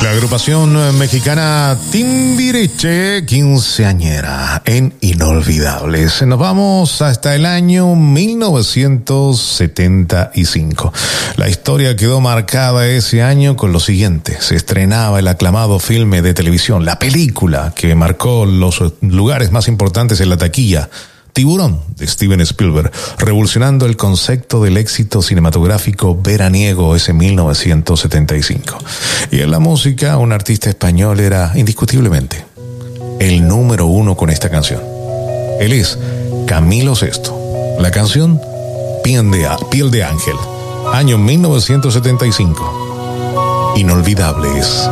La agrupación mexicana Timbiriche, quinceañera en Inolvidables. Nos vamos hasta el año 1975. La historia quedó marcada ese año con lo siguiente. Se estrenaba el aclamado filme de televisión, la película que marcó los lugares más importantes en la taquilla, Tiburón, de Steven Spielberg, revolucionando el concepto del éxito cinematográfico veraniego ese 1975. Y en la música, un artista español era indiscutiblemente el número uno con esta canción. Él es Camilo Sesto. La canción, Piel de Ángel, año 1975. Inolvidables.